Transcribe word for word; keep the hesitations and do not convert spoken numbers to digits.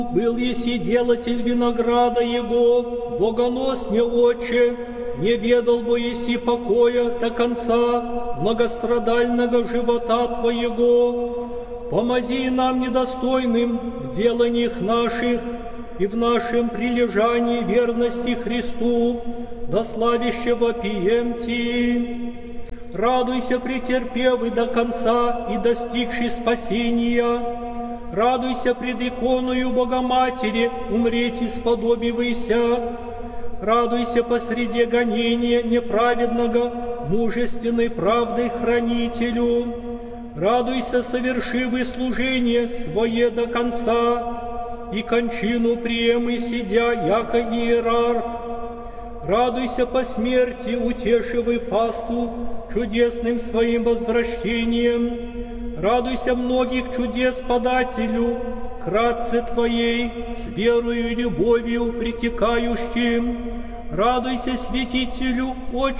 Был еси делатель винограда его, богоносне Отче, не ведал бы еси покоя до конца многострадального живота Твоего. Помози нам недостойным в деланиях наших и в нашем прилежании верности Христу, до славящего пиемти. Радуйся, претерпевый до конца и достигший спасения. Радуйся пред иконою Богоматери, умреть исподобивайся. Радуйся посреди гонения неправедного, мужественной правдой хранителю. Радуйся, совершивый служение свое до конца, и кончину приемы, сидя, яко иерарх. Радуйся по смерти, утешивый пасту чудесным своим возвращением. Радуйся многих чудес подателю, кратце Твоей, с верою и любовью притекающим. Радуйся святителю, Отче